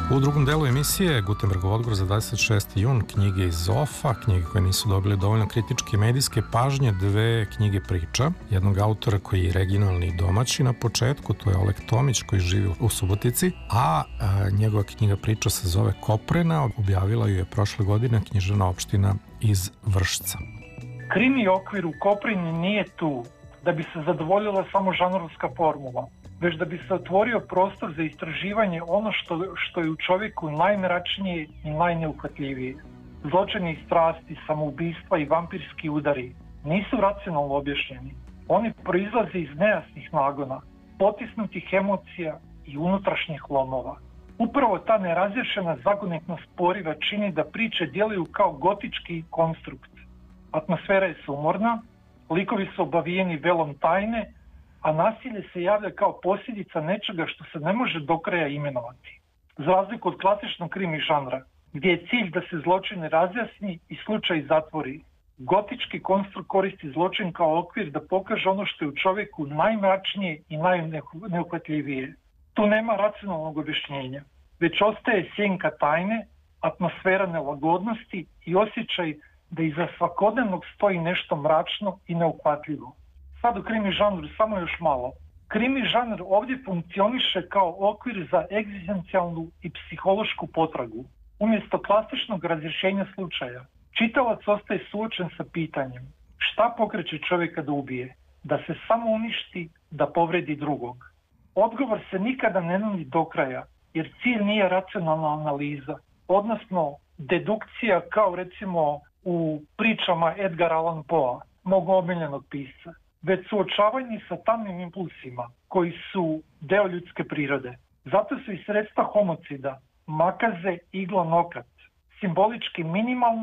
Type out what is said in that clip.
U drugom delu emisije Gutenbergov odgovor za 26. jun, knjige iz Zofa, knjige koje nisu dobile dovoljno kritičke i medijske pažnje, dve knjige priča, jednog autora koji je regionalni i domaći na početku, to je Oleg Tomić koji živi u Subotici, a njegova knjiga priča se zove Koprena, objavila ju je prošle godine književna opština iz Vršca. Krimi okvir u Koprini nije tu da bi se zadovoljila samo žanrovska formula, već da bi se otvorio prostor za istraživanje ono što je u čovjeku najmračnije i najneuhvatljivije. Zločini i strasti, samoubistva i vampirski udari nisu racionalno objašnjeni. Oni proizlaze iz nejasnih nagona, potisnutih emocija i unutrašnjih lomova. Upravo ta nerazjašnjena zagonetnost poriva čini da priče djeluju kao gotički konstrukt. Atmosfera je sumorna, likovi su obavijeni velom tajne, a nasilje se javlja kao posljedica nečega što se ne može do kraja imenovati. Za razliku od klasičnog krimi žanra, gdje je cilj da se zločin razjasni i slučaj zatvori, gotički konstrukt koristi zločin kao okvir da pokaže ono što je u čovjeku najmračnije i najneuhvatljivije. Tu nema racionalnog objašnjenja, već ostaje sjenka tajne, atmosfera nelagodnosti i osjećaj da iza svakodnevnog stoji nešto mračno i neuhvatljivo. Sad u krimi žanru samo još malo. Krimi žanr ovdje funkcioniše kao okvir za egzistencijalnu i psihološku potragu. Umjesto klasičnog razrješenja slučaja, čitalac ostaje suočen sa pitanjem šta pokreće čovjeka da ubije, da se samo uništi, da povredi drugog. Odgovor se nikada ne nudi do kraja, jer cilj nije racionalna analiza, odnosno dedukcija kao recimo u pričama Edgara Allan Poea, mog omiljenog pisca, već suočavanje sa tamnim impulsima koji su deo ljudske prirode. Zato su i sredstva homocida, makaze, igla, nokat, simbolički minimalno